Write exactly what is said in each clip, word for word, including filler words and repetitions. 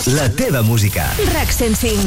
La teva música. RAC cent cinc.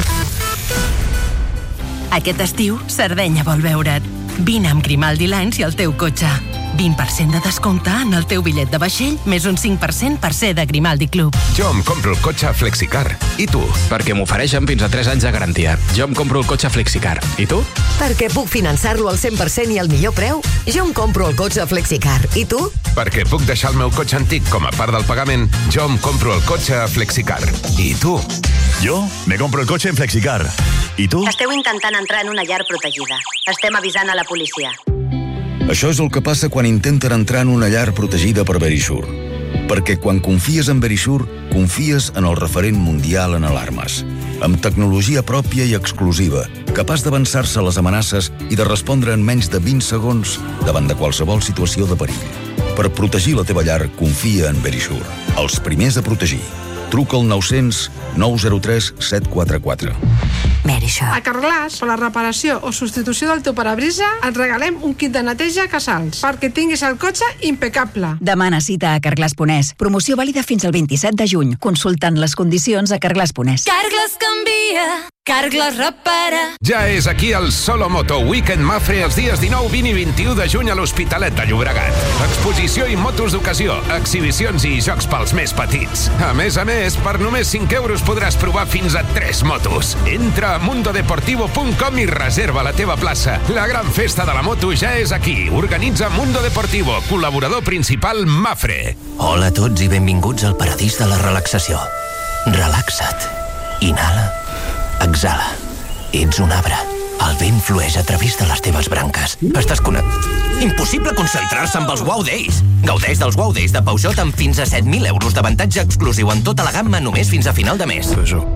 Aquest estiu, Sardenya vol veure't. Vine amb Grimaldi Lines i el teu cotxe. vint per cent de descompte en el teu bitllet de vaixell, més un cinc per cent per ser de Grimaldi Club. Jo em compro el cotxe Flexicar. I tu? Perquè m'ofereixen fins a tres anys de garantia. Jo em compro el cotxe Flexicar. I tu? Perquè puc finançar-lo al cent per cent i al millor preu. Jo em compro el cotxe Flexicar. I tu? Perquè puc deixar el meu cotxe antic com a part del pagament. Jo em compro el cotxe Flexicar. I tu? Jo me compro el cotxe en Flexicar. I tu? Esteu intentant entrar en una llar protegida. Estem avisant a la policia. Això és el que passa quan intenten entrar en una llar protegida per Verisure. Perquè quan confies en Verisure, confies en el referent mundial en alarmes. Amb tecnologia pròpia i exclusiva, capaç d'avançar-se a les amenaces i de respondre en menys de vint segons davant de qualsevol situació de perill. Per protegir la teva llar, confia en Verisure. Els primers a protegir. Truca al nou-cents nou zero tres set quatre quatre. Verisure. A Carglass, per la reparació o substitució del teu parabrisa, et regalem un kit de neteja a casals, perquè tinguis el cotxe impecable. Demana cita a Carglass punt es. Promoció vàlida fins al vint-i-set de juny. Consultant les condicions a Carglass punt es. Carglass canvia, Carglass repara. Ja és aquí el Solo Moto Weekend Mafre els dies dinou, vint i vint-i-u de juny a l'Hospitalet de Llobregat. Exposició i motos d'ocasió, exhibicions i jocs pels més petits. A més a més, per només cinc euros podràs provar fins a tres motos. Entra a mundo deportivo punt com i reserva la teva plaça. La gran festa de la moto ja és aquí. Organitza Mundo Deportivo, col·laborador principal Mafre. Hola a tots i benvinguts al paradís de la relaxació. Relaxa't. Inhala. Exhala. Ets un arbre. El vent flueix a través de les teves branques. Estàs connectat. Impossible concentrar-se amb els Wow Days. Gaudeix dels Wow Days de Peugeot amb fins a set mil euros d'avantatge exclusiu en tota la gamma només fins a final de mes. Peugeot.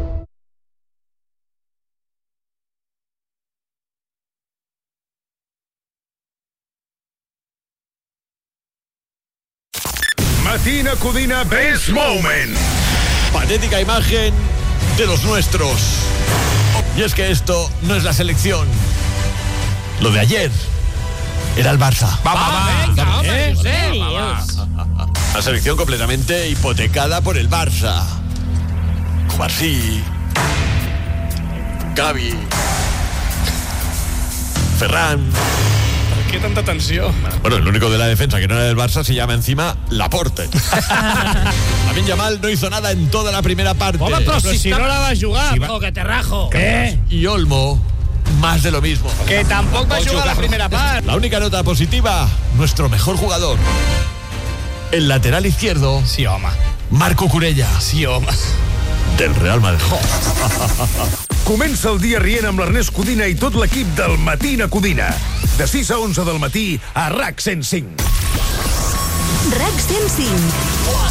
Matina Codina Best Moment. Patética imagen de los nuestros. Y es que esto no es la selección. Lo de ayer era el Barça. Va, va, va. venga, hombre, ¿eh? serios. La selección completamente hipotecada por el Barça. Cubarsí, Gavi, Ferran. ¿Qué tanta tensión? Bueno, el único de la defensa que no era del Barça se llama encima Laporte. Lamine Yamal no hizo nada en toda la primera parte. Home, però si, si no la va jugar, si va... o que te rajo. ¿Qué? Y Olmo, más de lo mismo. Que tampoco va a jugar la primera parte. La única nota positiva, nuestro mejor jugador. El lateral izquierdo. Sí, home. Marco Curella. Sí, home. Del Real Madrid. Comença el dia rient amb l'Ernest Codina i tot l'equip del Matina Codina. De sis a onze del matí a RAC cent cinc. RAC cent cinc.